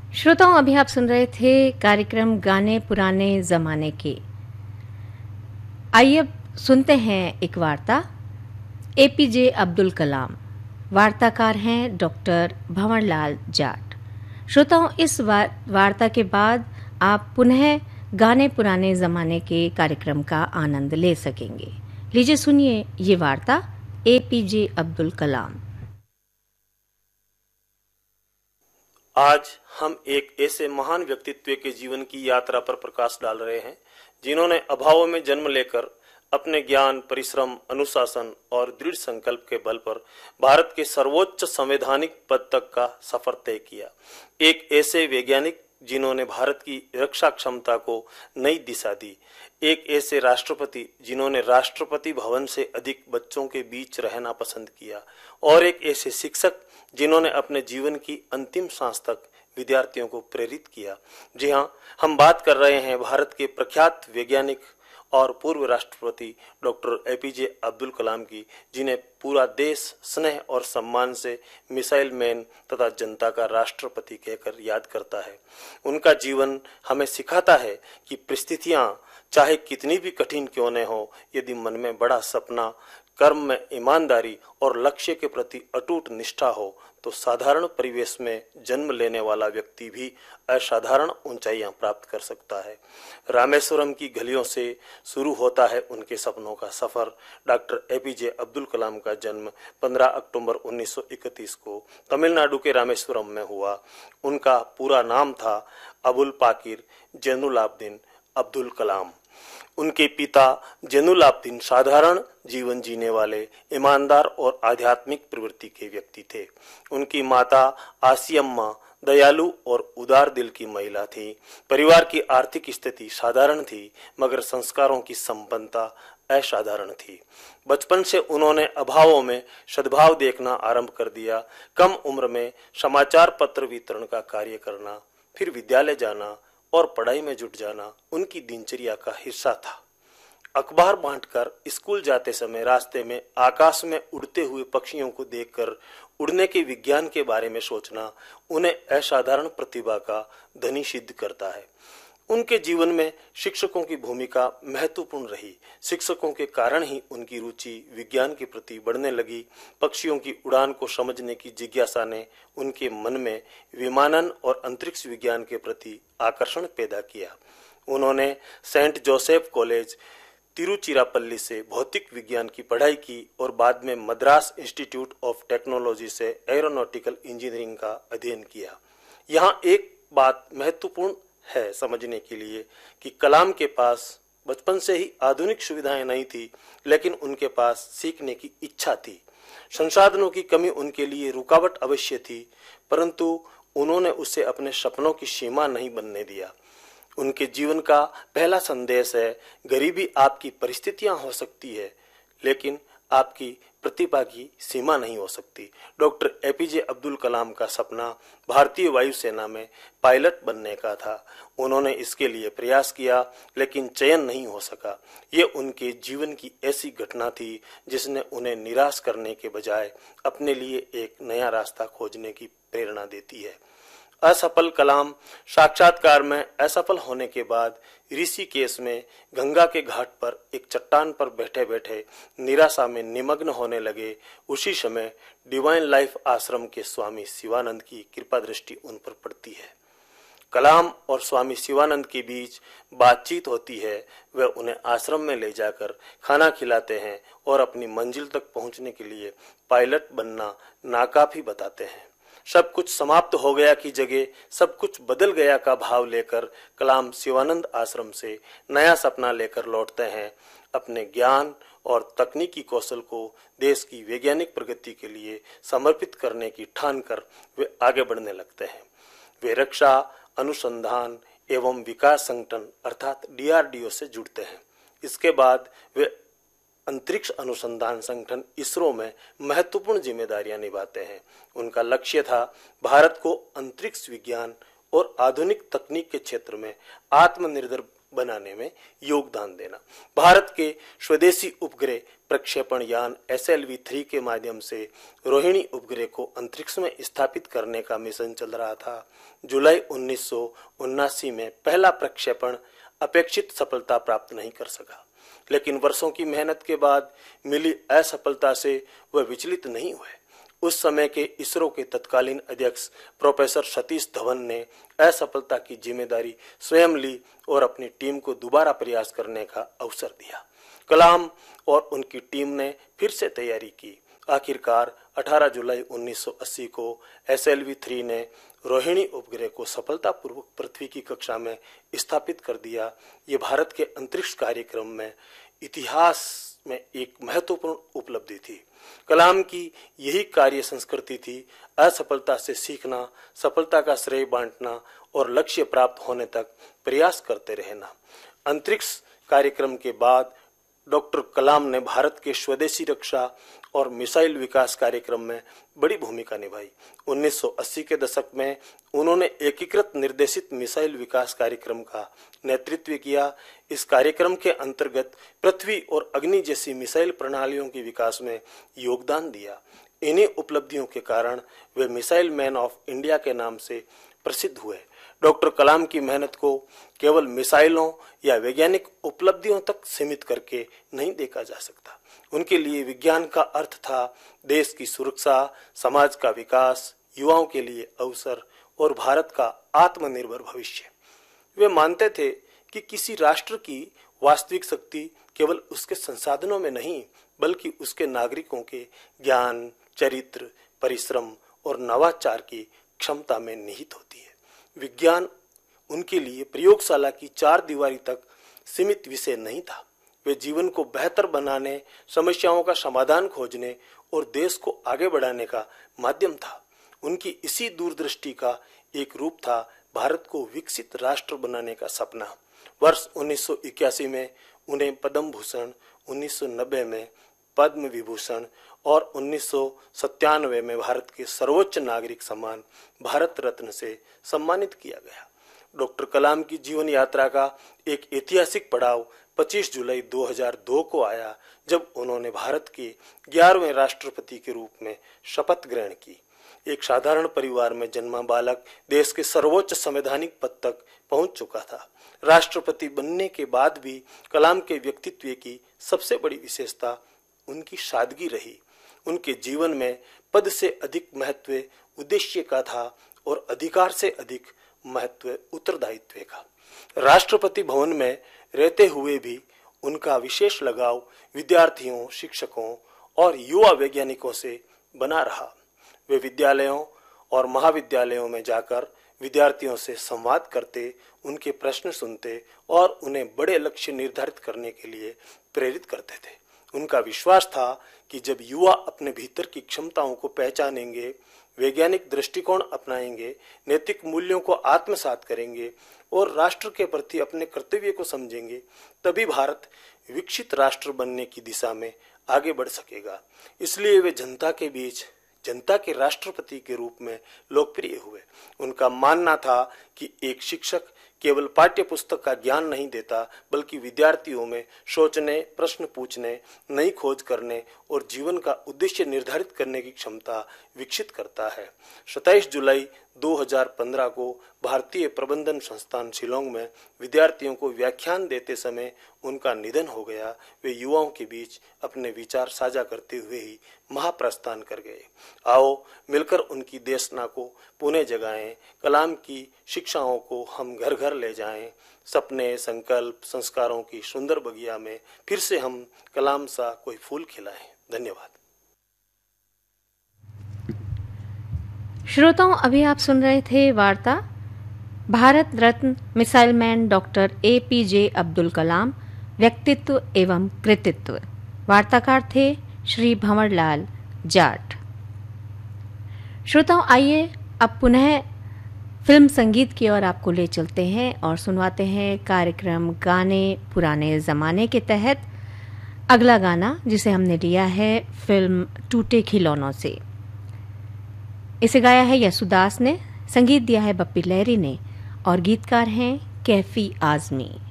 श्रोताओं, अभी आप सुन रहे थे कार्यक्रम गाने पुराने जमाने के। आइए अब सुनते हैं एक वार्ता। एपीजे अब्दुल कलाम। वार्ताकार हैं डॉक्टर भंवरलाल जाट। श्रोताओं, इस वार्ता के बाद आप पुनः गाने पुराने जमाने के कार्यक्रम का आनंद ले सकेंगे। लीजिए सुनिए ये वार्ता एपीजे अब्दुल कलाम। आज हम एक ऐसे महान व्यक्तित्व के जीवन की यात्रा पर प्रकाश डाल रहे हैं जिन्होंने अभावों में जन्म लेकर अपने ज्ञान, परिश्रम, अनुशासन और दृढ़ संकल्प के बल पर भारत के सर्वोच्च संवैधानिक पद तक का सफर तय किया। एक ऐसे वैज्ञानिक जिन्होंने भारत की रक्षा क्षमता को नई दिशा दी। एक ऐसे राष्ट्रपति जिन्होंने राष्ट्रपति भवन से अधिक बच्चों के बीच रहना पसंद किया। और एक ऐसे शिक्षक जिन्होंने अपने जीवन की अंतिम सांस तक विद्यार्थियों को प्रेरित किया। जी हाँ, हम बात कर रहे हैं भारत के प्रख्यात वैज्ञानिक और पूर्व राष्ट्रपति डॉक्टर एपीजे अब्दुल कलाम की, जिन्हें पूरा देश स्नेह और सम्मान से मिसाइल मैन तथा जनता का राष्ट्रपति कहकर याद करता है। उनका जीवन हमें सिखाता है कि परिस्थितियां चाहे कितनी भी कठिन क्यों न हो, यदि मन में बड़ा सपना, कर्म में ईमानदारी और लक्ष्य के प्रति अटूट निष्ठा हो तो साधारण परिवेश में जन्म लेने वाला व्यक्ति भी असाधारण ऊंचाइयां प्राप्त कर सकता है। रामेश्वरम की गलियों से शुरू होता है उनके सपनों का सफर। डॉक्टर एपीजे अब्दुल कलाम का जन्म 15 अक्टूबर 1931 को तमिलनाडु के रामेश्वरम में हुआ। उनका पूरा नाम था अबुल पाकिर जैनुलाब्दीन अब्दुल कलाम। उनके पिता जैनुलाब्दीन साधारण जीवन जीने वाले, ईमानदार और आध्यात्मिक प्रवृत्ति के व्यक्ति थे। उनकी माता आसियम्मा दयालु और उदार दिल की महिला थी। परिवार की आर्थिक स्थिति साधारण थी, मगर संस्कारों की संपन्नता असाधारण थी। बचपन से उन्होंने अभावों में सद्भाव देखना आरंभ कर दिया। कम उम्र में समाचार पत्र वितरण का कार्य करना, फिर विद्यालय जाना और पढ़ाई में जुट जाना उनकी दिनचर्या का हिस्सा था। अखबार बांटकर स्कूल जाते समय रास्ते में आकाश में उड़ते हुए पक्षियों को देखकर उड़ने के विज्ञान के बारे में सोचना उन्हें असाधारण प्रतिभा का धनी सिद्ध करता है। उनके जीवन में शिक्षकों की भूमिका महत्वपूर्ण रही। शिक्षकों के कारण ही उनकी रुचि विज्ञान के प्रति बढ़ने लगी। पक्षियों की उड़ान को समझने की जिज्ञासा ने उनके मन में विमानन और अंतरिक्ष विज्ञान के प्रति आकर्षण पैदा किया। उन्होंने सेंट जोसेफ कॉलेज तिरुचिरापल्ली से भौतिक विज्ञान की पढ़ाई की और बाद में मद्रास इंस्टीट्यूट ऑफ टेक्नोलॉजी से एरोनॉटिकल इंजीनियरिंग का अध्ययन किया। यहाँ एक बात महत्वपूर्ण है समझने के लिए कि कलाम के पास बचपन से ही आधुनिक सुविधाएं नहीं थी, लेकिन उनके पास सीखने की इच्छा थी। संसाधनों की कमी उनके लिए रुकावट अवश्य थी, परंतु उन्होंने उसे अपने सपनों की सीमा नहीं बनने दिया। उनके जीवन का पहला संदेश है, गरीबी आपकी परिस्थितियां हो सकती है, लेकिन आपकी प्रतिभा की सीमा नहीं हो सकती। डॉक्टर एपीजे अब्दुल कलाम का सपना भारतीय वायुसेना में पायलट बनने का था। उन्होंने इसके लिए प्रयास किया, लेकिन चयन नहीं हो सका। ये उनके जीवन की ऐसी घटना थी जिसने उन्हें निराश करने के बजाय अपने लिए एक नया रास्ता खोजने की प्रेरणा देती है। असफल कलाम साक्षात्कार में असफल होने के बाद ऋषिकेश में गंगा के घाट पर एक चट्टान पर बैठे बैठे निराशा में निमग्न होने लगे। उसी समय डिवाइन लाइफ आश्रम के स्वामी शिवानंद की कृपा दृष्टि उन पर पड़ती है। कलाम और स्वामी शिवानंद के बीच बातचीत होती है। वे उन्हें आश्रम में ले जाकर खाना खिलाते हैं और अपनी मंजिल तक पहुंचने के लिए पायलट बनना नाकाफी बताते हैं। सब कुछ समाप्त हो गया की जगह सब कुछ बदल गया का भाव लेकर कलाम शिवानंद आश्रम से नया सपना लेकर लौटते हैं। अपने ज्ञान और तकनीकी कौशल को देश की वैज्ञानिक प्रगति के लिए समर्पित करने की ठान कर वे आगे बढ़ने लगते हैं। वे रक्षा अनुसंधान एवं विकास संगठन अर्थात डीआरडीओ से जुड़ते हैं। इसके बाद वे अंतरिक्ष अनुसंधान संगठन इसरो में महत्वपूर्ण जिम्मेदारियां निभाते हैं। उनका लक्ष्य था भारत को अंतरिक्ष विज्ञान और आधुनिक तकनीक के क्षेत्र में आत्मनिर्भर बनाने में योगदान देना। भारत के स्वदेशी उपग्रह प्रक्षेपण यान SLV-3 के माध्यम से रोहिणी उपग्रह को अंतरिक्ष में स्थापित करने का मिशन चल रहा था। जुलाई 1979 में पहला प्रक्षेपण अपेक्षित सफलता प्राप्त नहीं कर सका, लेकिन वर्षों की मेहनत के बाद मिली असफलता से वह विचलित नहीं हुए। उस समय के इसरो के तत्कालीन अध्यक्ष प्रोफेसर सतीश धवन ने असफलता की जिम्मेदारी स्वयं ली और अपनी टीम को दोबारा प्रयास करने का अवसर दिया। कलाम और उनकी टीम ने फिर से तैयारी की। आखिरकार 18 जुलाई 1980 को SLV-3 ने रोहिणी उपग्रह को सफलतापूर्वक पृथ्वी की कक्षा में स्थापित कर दिया। ये भारत के अंतरिक्ष कार्यक्रम में इतिहास में एक महत्वपूर्ण उपलब्धि थी। कलाम की यही कार्य संस्कृति थी, असफलता से सीखना, सफलता का श्रेय बांटना और लक्ष्य प्राप्त होने तक प्रयास करते रहना। अंतरिक्ष कार्यक्रम के बाद डॉक्टर कलाम ने भारत के स्वदेशी रक्षा और मिसाइल विकास कार्यक्रम में बड़ी भूमिका निभाई। 1980 के दशक में उन्होंने एकीकृत निर्देशित मिसाइल विकास कार्यक्रम का नेतृत्व किया। इस कार्यक्रम के अंतर्गत पृथ्वी और अग्नि जैसी मिसाइल प्रणालियों के विकास में योगदान दिया। इन्हीं उपलब्धियों के कारण वे मिसाइल मैन ऑफ इंडिया के नाम से प्रसिद्ध हुए। डॉक्टर कलाम की मेहनत को केवल मिसाइलों या वैज्ञानिक उपलब्धियों तक सीमित करके नहीं देखा जा सकता। उनके लिए विज्ञान का अर्थ था देश की सुरक्षा, समाज का विकास, युवाओं के लिए अवसर और भारत का आत्मनिर्भर भविष्य। वे मानते थे कि किसी राष्ट्र की वास्तविक शक्ति केवल उसके संसाधनों में नहीं, बल्कि उसके नागरिकों के ज्ञान, चरित्र, परिश्रम और नवाचार की क्षमता में निहित होती है। विज्ञान उनके लिए प्रयोगशाला की चार दीवारी तक सीमित विषय नहीं था। वे जीवन को बेहतर बनाने, समस्याओं का समाधान खोजने और देश को आगे बढ़ाने का माध्यम था। उनकी इसी दूरदृष्टि का एक रूप था भारत को विकसित राष्ट्र बनाने का सपना। वर्ष 1981 में उन्हें पद्म भूषण, 1990 में पद्म विभूषण और 1997 में भारत के सर्वोच्च नागरिक सम्मान भारत रत्न से सम्मानित किया गया। डॉक्टर कलाम की जीवन यात्रा का एक ऐतिहासिक पड़ाव 25 जुलाई 2002 को आया, जब उन्होंने भारत के 11वें राष्ट्रपति के रूप में शपथ ग्रहण की। एक साधारण परिवार में जन्मा बालक देश के सर्वोच्च संवैधानिक पद तक पहुंच चुका था। राष्ट्रपति बनने के बाद भी कलाम के व्यक्तित्व की सबसे बड़ी विशेषता उनकी सादगी रही। उनके जीवन में पद से अधिक महत्व उद्देश्य का था और अधिकार से अधिक महत्व उत्तरदायित्व का। राष्ट्रपति भवन में रहते हुए भी उनका विशेष लगाव विद्यार्थियों, शिक्षकों और युवा वैज्ञानिकों से बना रहा। वे विद्यालयों और महाविद्यालयों में जाकर विद्यार्थियों से संवाद करते, उनके प्रश्न सुनते और उन्हें बड़े लक्ष्य निर्धारित करने के लिए प्रेरित करते थे। उनका विश्वास था कि जब युवा अपने भीतर की क्षमताओं को पहचानेंगे, वैज्ञानिक दृष्टिकोण अपनाएंगे, नैतिक मूल्यों को आत्मसात करेंगे और राष्ट्र के प्रति अपने कर्तव्य को समझेंगे, तभी भारत विकसित राष्ट्र बनने की दिशा में आगे बढ़ सकेगा। इसलिए वे जनता के बीच जनता के राष्ट्रपति के रूप में लोकप्रिय हुए। उनका मानना था कि एक शिक्षक केवल पाठ्य पुस्तक का ज्ञान नहीं देता, बल्कि विद्यार्थियों में सोचने, प्रश्न पूछने, नई खोज करने और जीवन का उद्देश्य निर्धारित करने की क्षमता विकसित करता है। 27 जुलाई 2015 को भारतीय प्रबंधन संस्थान शिलोंग में विद्यार्थियों को व्याख्यान देते समय उनका निधन हो गया। वे युवाओं के बीच अपने विचार साझा करते हुए ही महाप्रस्थान कर गए। आओ मिलकर उनकी देशना को पुनः जगाएं, कलाम की शिक्षाओं को हम घर घर ले जाएं, सपने, संकल्प, संस्कारों की सुंदर बगिया में फिर से हम कलाम सा कोई फूल खिलाएं। धन्यवाद। श्रोताओं, अभी आप सुन रहे थे वार्ता Bharat Ratna missile man doctor APJ Abdul Kalam, व्यक्तित्व एवं कृतित्व। वार्ताकार थे श्री भंवरलाल जाट। श्रोताओं, आइए अब पुनः फिल्म संगीत की ओर आपको ले चलते हैं और सुनवाते हैं कार्यक्रम गाने पुराने ज़माने के तहत अगला गाना, जिसे हमने लिया है फिल्म टूटे खिलौनों से। इसे गाया है यसुदास ने, संगीत दिया है बप्पी लहरी ने और गीतकार हैं कैफी आजमी।